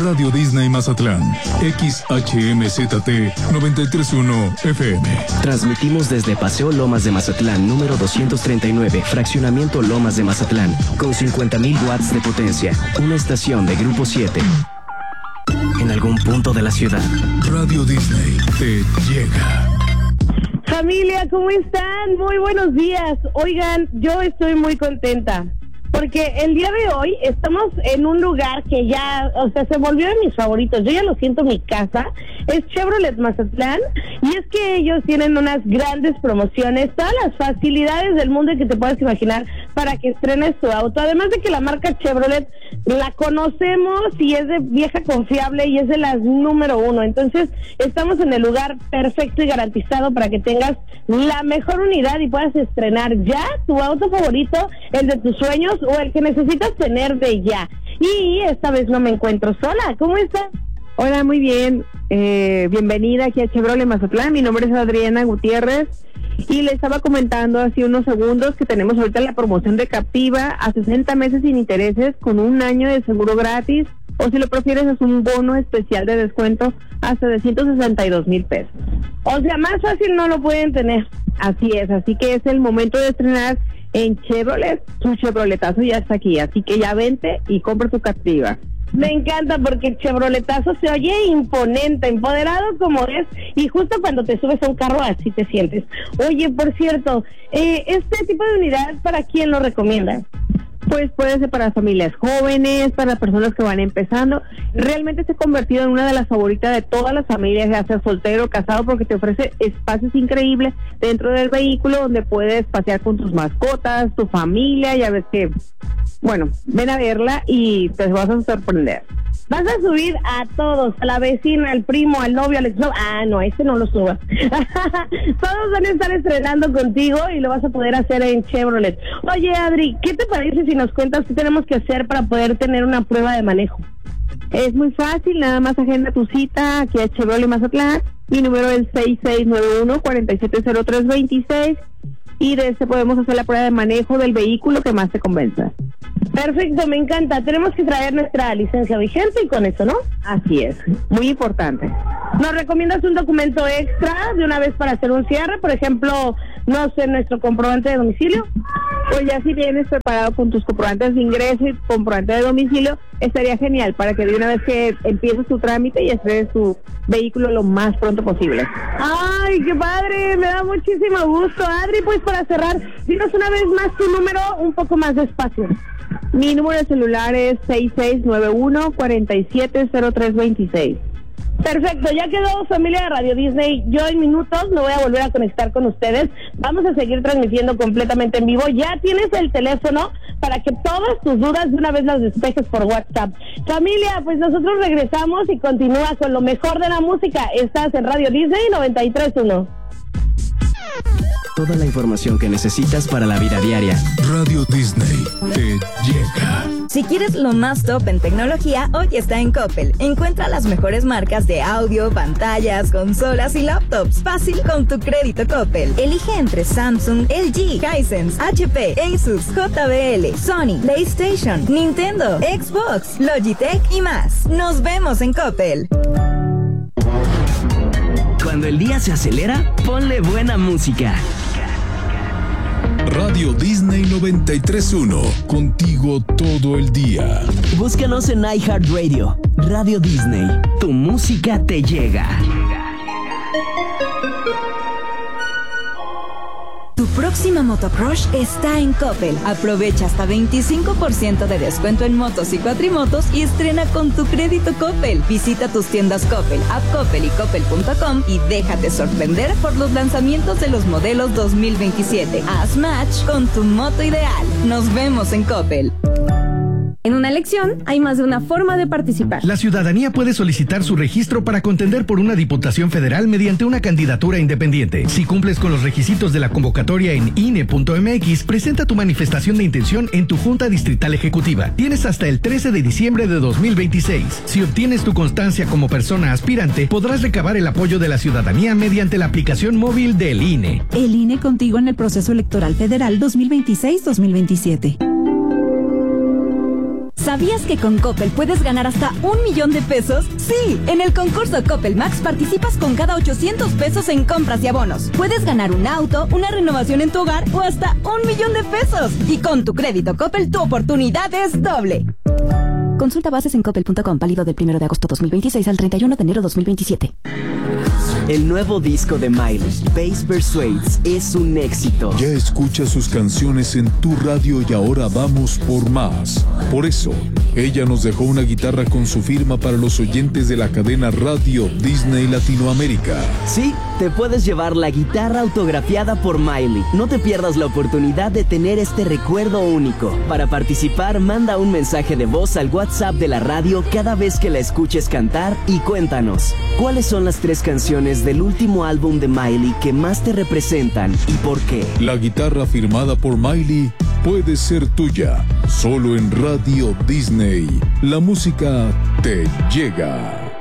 Radio Disney Mazatlán, XHMZT 931 FM. Transmitimos desde Paseo Lomas de Mazatlán, número 239, Fraccionamiento Lomas de Mazatlán, con 50,000 watts de potencia. Una estación de Grupo 7. En algún punto de la ciudad, Radio Disney te llega. Familia, ¿cómo están? Muy buenos días. Oigan, yo estoy muy contenta porque el día de hoy estamos en un lugar que ya, se volvió de mis favoritos. Yo ya lo siento en mi casa. Es Chevrolet Mazatlán y es que ellos tienen unas grandes promociones, todas las facilidades del mundo que te puedas imaginar para que estrenes tu auto. Además de que la marca Chevrolet la conocemos y es de vieja confiable y es de las número 1. Entonces, estamos en el lugar perfecto y garantizado para que tengas la mejor unidad y puedas estrenar ya tu auto favorito, el de tus sueños o el que necesitas tener de ya. Y esta vez no me encuentro sola. ¿Cómo estás? Hola, muy bien. Bienvenida aquí a Chevrolet Mazatlán. Mi nombre es Adriana Gutiérrez y le estaba comentando hace unos segundos que tenemos ahorita la promoción de Captiva a 60 meses sin intereses con un año de seguro gratis, o si lo prefieres es un bono especial de descuento hasta de 162,000 pesos. O sea, más fácil no lo pueden tener. Así es, así que es el momento de estrenar en Chevrolet. Su Chevroletazo ya está aquí, así que ya vente y compra tu Captiva. Me encanta porque el Chevroletazo se oye imponente, empoderado como es, y justo cuando te subes a un carro así te sientes. Oye, por cierto, este tipo de unidad, ¿para quién lo recomienda? Pues puede ser para familias jóvenes, para personas que van empezando. Realmente se ha convertido en una de las favoritas de todas las familias, ya sea soltero o casado, porque te ofrece espacios increíbles dentro del vehículo donde puedes pasear con tus mascotas, tu familia. Ya ves que, bueno, ven a verla y te vas a sorprender. Vas a subir a todos, a la vecina, al primo, al novio, al exnovio. Ah, no, ese no lo subas. Todos van a estar estrenando contigo y lo vas a poder hacer en Chevrolet. Oye, Adri, ¿qué te parece si nos cuentas qué tenemos que hacer para poder tener una prueba de manejo? Es muy fácil, nada más agenda tu cita aquí a Chevrolet Mazatlán. Mi número es 6691-470326 y de este podemos hacer la prueba de manejo del vehículo que más te convenza. Perfecto, me encanta. Tenemos que traer nuestra licencia vigente y con eso, ¿no? Así es, muy importante. ¿Nos recomiendas un documento extra de una vez para hacer un cierre? Por ejemplo, no sé, nuestro comprobante de domicilio. Pues ya si vienes preparado con tus comprobantes de ingreso y comprobante de domicilio, estaría genial para que de una vez que empieces tu trámite y estrenes tu vehículo lo más pronto posible. ¡Ay, qué padre! Me da muchísimo gusto, Adri. Pues para cerrar, dinos una vez más tu número, un poco más despacio. Mi número de celular es 6691-470326. Perfecto, ya quedó, familia de Radio Disney. Yo en minutos me voy a volver a conectar con ustedes. Vamos a seguir transmitiendo completamente en vivo. Ya tienes el teléfono para que todas tus dudas de una vez las despejes por WhatsApp. Familia, pues nosotros regresamos y continúa con lo mejor de la música. Estás en Radio Disney 93.1. toda la información que necesitas para la vida diaria. Radio Disney te llega. Si quieres lo más top en tecnología, hoy está en Coppel. Encuentra las mejores marcas de audio, pantallas, consolas y laptops. Fácil con tu crédito Coppel. Elige entre Samsung, LG, Hisense, HP, Asus, JBL, Sony, PlayStation, Nintendo, Xbox, Logitech y más. Nos vemos en Coppel. Cuando el día se acelera, ponle buena música. Radio Disney 93.1, contigo todo el día. Búscanos en iHeartRadio. Radio Disney, tu música te llega. Tu próxima motocrush está en Coppel. Aprovecha hasta 25% de descuento en motos y cuatrimotos y estrena con tu crédito Coppel. Visita tus tiendas Coppel, App Coppel y Coppel.com y déjate sorprender por los lanzamientos de los modelos 2027. Haz match con tu moto ideal. Nos vemos en Coppel. En una elección hay más de una forma de participar. La ciudadanía puede solicitar su registro para contender por una diputación federal mediante una candidatura independiente. Si cumples con los requisitos de la convocatoria en INE.mx, presenta tu manifestación de intención en tu Junta Distrital Ejecutiva. Tienes hasta el 13 de diciembre de 2026. Si obtienes tu constancia como persona aspirante, podrás recabar el apoyo de la ciudadanía mediante la aplicación móvil del INE. El INE contigo en el proceso electoral federal 2026-2027. ¿Sabías que con Coppel puedes ganar hasta 1 millón de pesos? Sí, en el concurso Coppel Max participas con cada 800 pesos en compras y abonos. Puedes ganar un auto, una renovación en tu hogar o hasta 1 millón de pesos. Y con tu crédito Coppel, tu oportunidad es doble. Consulta bases en coppel.com, válido del 1 de agosto 2026 al 31 de enero 2027. El nuevo disco de Miley, Bass Persuades, es un éxito. Ya escucha sus canciones en tu radio y ahora vamos por más. Por eso, ella nos dejó una guitarra con su firma para los oyentes de la cadena Radio Disney Latinoamérica. Sí, te puedes llevar la guitarra autografiada por Miley. No te pierdas la oportunidad de tener este recuerdo único. Para participar, manda un mensaje de voz al WhatsApp de la radio cada vez que la escuches cantar y cuéntanos, ¿cuáles son las 3 canciones del último álbum de Miley que más te representan y por qué? La guitarra firmada por Miley puede ser tuya, solo en Radio Disney. La música te llega.